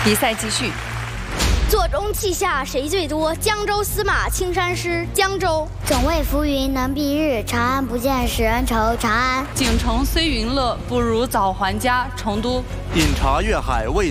比赛继续。 座中泣下谁最多？江州司马青衫湿。江州。 总为浮云能蔽日，长安不见使人愁。长安。 锦城虽云乐，不如早还家。成都。 饮茶阅海味。